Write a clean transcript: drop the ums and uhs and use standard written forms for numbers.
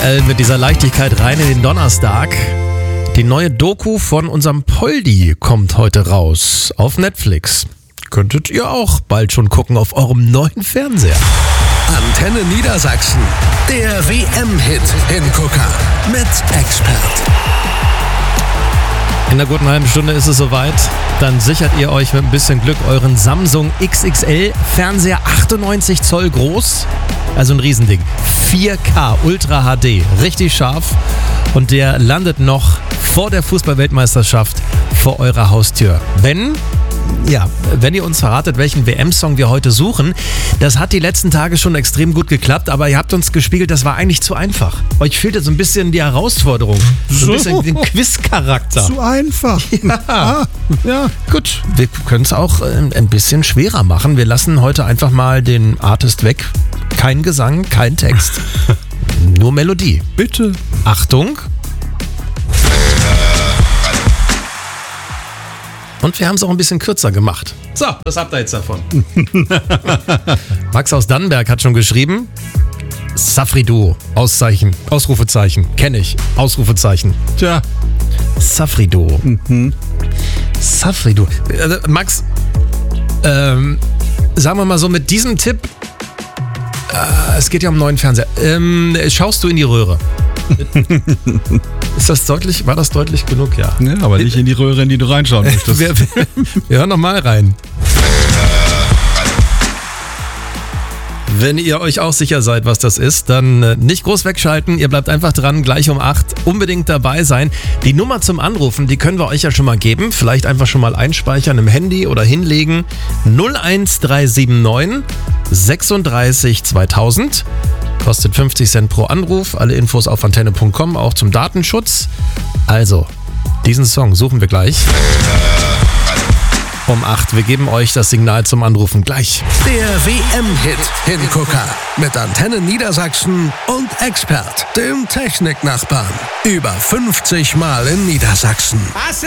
Mit dieser Leichtigkeit rein in den Donnerstag. Die neue Doku von unserem Poldi kommt heute raus auf Netflix. Könntet ihr auch bald schon gucken auf eurem neuen Fernseher. Antenne Niedersachsen, der WM-Hit-Hingucker mit Expert. In einer guten halben Stunde ist es soweit. Dann sichert ihr euch mit ein bisschen Glück euren Samsung XXL Fernseher 98 Zoll groß. Also ein Riesending. 4K Ultra HD. Richtig scharf. Und der landet noch vor der Fußball-Weltmeisterschaft vor eurer Haustür. Wenn ihr uns verratet, welchen WM-Song wir heute suchen, das hat die letzten Tage schon extrem gut geklappt, aber ihr habt uns gespiegelt, das war eigentlich zu einfach. Euch fehlte so ein bisschen die Herausforderung, so ein bisschen den Quiz-Charakter. Zu einfach. Ja. Gut, wir können es auch ein bisschen schwerer machen. Wir lassen heute einfach mal den Artist weg. Kein Gesang, kein Text, nur Melodie. Bitte. Achtung. Und wir haben es auch ein bisschen kürzer gemacht. So, das habt ihr jetzt davon. Max aus Dannenberg hat schon geschrieben. Safri-Duo, Auszeichen, Ausrufezeichen, kenne ich, Ausrufezeichen. Tja. Safri-Duo. Safri-Duo. Max, sagen wir mal so, mit diesem Tipp, es geht ja um einen neuen Fernseher, schaust du in die Röhre? War das deutlich genug? Ja. Ja, aber nicht in die Röhre, in die du reinschauen möchtest. Wir hören nochmal rein. Wenn ihr euch auch sicher seid, was das ist, dann nicht groß wegschalten. Ihr bleibt einfach dran, gleich um 8. Unbedingt dabei sein. Die Nummer zum Anrufen, die können wir euch ja schon mal geben. Vielleicht einfach schon mal einspeichern im Handy oder hinlegen. 01379 36 2000. Kostet 50 Cent pro Anruf. Alle Infos auf antenne.com, auch zum Datenschutz. Also, diesen Song suchen wir gleich. Um 8. Wir geben euch das Signal zum Anrufen gleich. Der WM-Hit-Hingucker mit Antenne Niedersachsen und Expert, dem Techniknachbarn. Über 50 Mal in Niedersachsen.